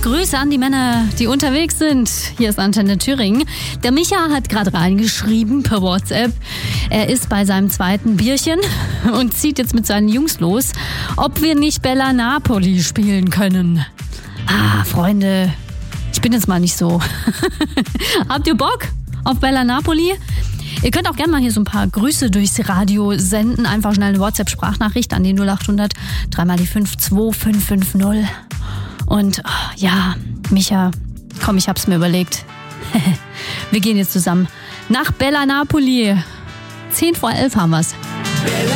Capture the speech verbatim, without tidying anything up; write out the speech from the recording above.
Grüße an die Männer, die unterwegs sind. Hier ist Antenne Thüringen. Der Micha hat gerade reingeschrieben per WhatsApp. Er ist bei seinem zweiten Bierchen und zieht jetzt mit seinen Jungs los, ob wir nicht Bella Napoli spielen können. Ah, Freunde, ich bin jetzt mal nicht so. Habt ihr Bock auf Bella Napoli? Ihr könnt auch gerne mal hier so ein paar Grüße durchs Radio senden. Einfach schnell eine WhatsApp-Sprachnachricht an die null acht hundert drei mal die fünf zwei fünf fünf null. Und oh, ja, Micha, komm, ich hab's mir überlegt. Wir gehen jetzt zusammen nach Bella Napoli. Zehn vor elf haben wir's. Bella